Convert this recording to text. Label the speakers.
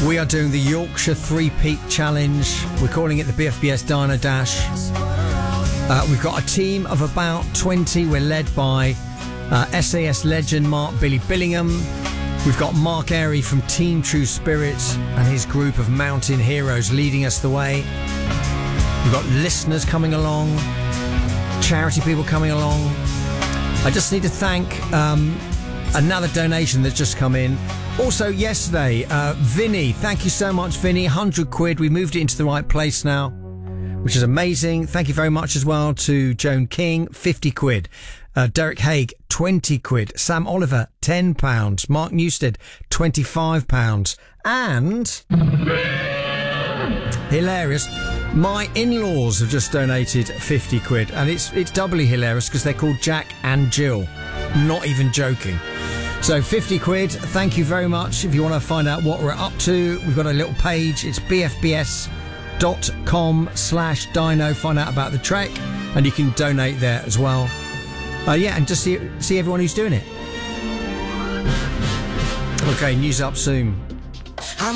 Speaker 1: We are doing the Yorkshire Three-Peak Challenge. We're calling it the BFBS Dino Dash. We've got a team of about 20. We're led by SAS legend Mark Billy Billingham. We've got Mark Airy from Team True Spirit and his group of mountain heroes leading us the way. We've got listeners coming along, charity people coming along. I just need to thank another donation that's just come in. Also yesterday, Vinny, thank you so much, Vinny. 100 quid. We moved it into the right place now, which is amazing. Thank you very much as well to Joan King, 50 quid. Derek Haig, 20 quid. Sam Oliver, £10. Mark Newstead, £25. And hilarious, my in-laws have just donated 50 quid. And it's doubly hilarious because they're called Jack and Jill. Not even joking. So 50 quid, thank you very much. If you want to find out what we're up to, we've got a little page. It's bfbs.com/dino. Find out about the trek and you can donate there as well. And just see everyone who's doing it. Okay, news up soon.